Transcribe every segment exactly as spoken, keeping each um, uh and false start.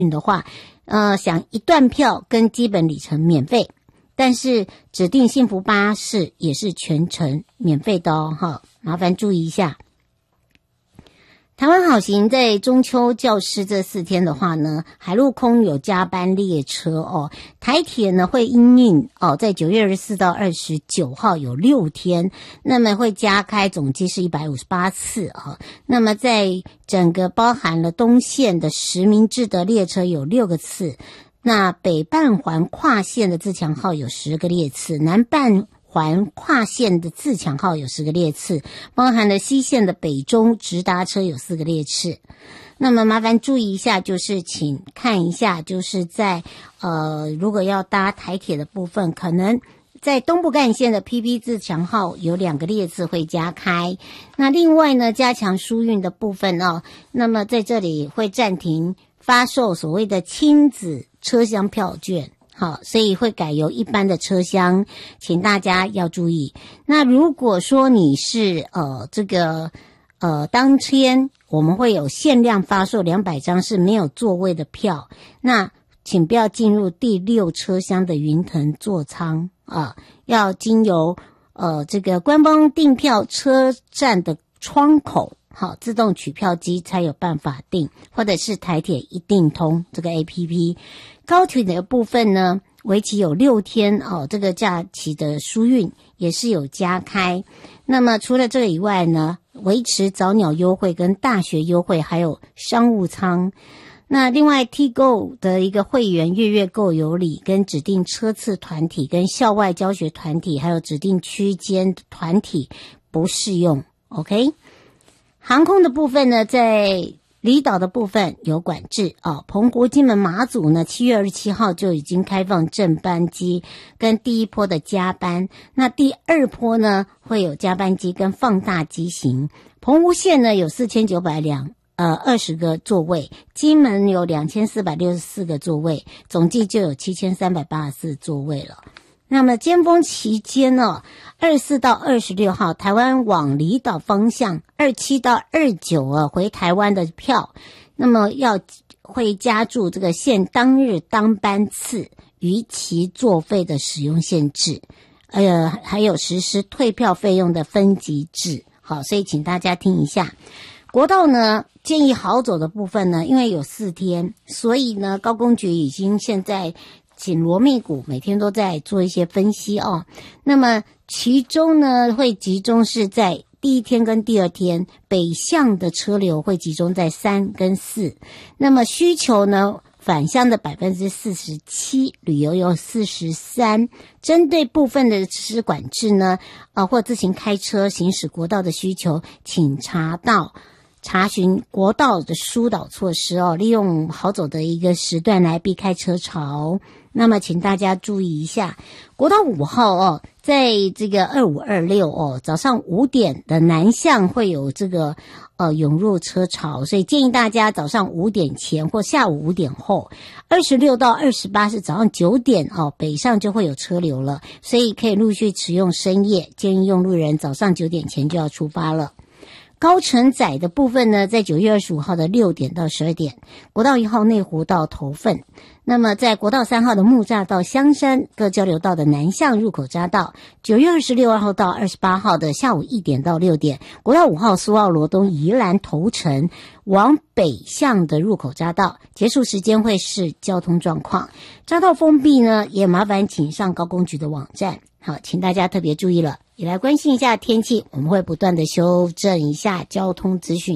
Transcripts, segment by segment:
的话，呃，想一段票跟基本里程免费，但是指定幸福巴士也是全程免费的哦，哈，麻烦注意一下。台湾好行在中秋教师这四天的话呢，海陆空有加班列车哦，台铁呢会因应哦，在九月二十四到二十九号有六天，那么会加开总计是一百五十八次啊、哦。那么在整个包含了东线的实名制的列车有六个次，那北半环跨线的自强号有十个列次，南半环跨线的自强号有十个列次，包含了西线的北中直达车有四个列次。那么麻烦注意一下，就是请看一下，就是在呃，如果要搭台铁的部分，可能在东部干线的 P P 自强号有两个列次会加开。那另外呢，加强疏运的部分哦，那么在这里会暂停发售所谓的亲子车厢票券。好，所以会改由一般的车厢，请大家要注意。那如果说你是呃这个呃当天我们会有限量发售两百张是没有座位的票，那请不要进入第六车厢的云腾座舱啊，要经由呃这个官方订票车站的窗口。好，自动取票机才有办法订，或者是台铁一订通这个 A P P。高铁的部分呢，为期有六天哦，这个假期的疏运也是有加开。那么除了这个以外呢，维持早鸟优惠跟大学优惠，还有商务舱。那另外 T-Go 的一个会员月月购有礼，跟指定车次团体、跟校外教学团体，还有指定区间团体不适用。OK。航空的部分呢，在离岛的部分有管制啊，澎湖、金门、马祖呢，七月二十七号就已经开放正班机跟第一波的加班，那第二波呢会有加班机跟放大机型。澎湖县呢有四千九百两呃二十个座位，金门有两千四百六十四个座位，总计就有七千三百八十四座位了。那么尖峰期间呢，二十四到二十六号台湾往离岛方向，二十七到二十九啊回台湾的票，那么要会加注这个限当日当班次逾期作费的使用限制，呃，还有实施退票费用的分级制。好，所以请大家听一下。国道呢，建议好走的部分呢，因为有四天，所以呢，高公局已经现在紧锣密鼓，每天都在做一些分析哦。那么其中呢，会集中是在第一天跟第二天，北向的车流会集中在三跟四。那么需求呢，返乡的百分之四十七，旅游有四十三。针对部分的实施管制呢，呃，或自行开车行驶国道的需求，请查到。查询国道的疏导措施哦，利用好走的一个时段来避开车潮。那么请大家注意一下，国道五号哦，在这个二五二六哦，早上五点的南向会有这个呃涌入车潮，所以建议大家早上五点前或下午五点后。二十六到二十八是早上九点哦，北上就会有车流了，所以可以陆续使用深夜，建议用路人早上九点前就要出发了。高承载的部分呢，在九月二十五号的六点到十二点，国道一号内湖到头份。那么在国道三号的木栅到香山各交流道的南向入口匝道，九月二十六号到二十八号的下午一点到六点，国道五号苏澳罗东宜兰头城往北向的入口匝道，结束时间会是交通状况。匝道封闭呢，也麻烦请上高公局的网站。好，请大家特别注意了，也来关心一下天气，我们会不断的修正一下交通资讯。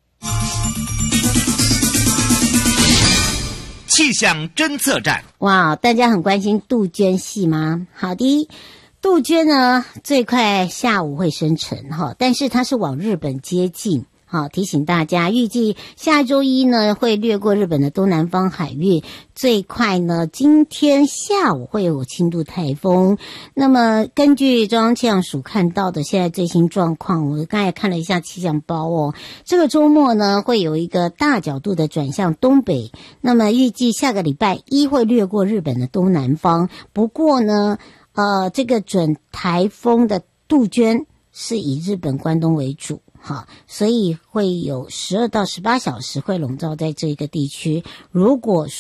气象侦测站。 哇，大家很关心杜鹃系吗？好的，杜鹃呢最快下午会生成哈，但是它是往日本接近。好，提醒大家，预计下周一呢会掠过日本的东南方海域，最快呢今天下午会有轻度台风。那么根据中央气象署看到的现在最新状况，我刚才看了一下气象包哦，这个周末呢会有一个大角度的转向东北，那么预计下个礼拜一会掠过日本的东南方。不过呢，呃，这个准台风的杜鹃是以日本关东为主。 哈，所以会有十二到十八小时会笼罩在这个地区。如果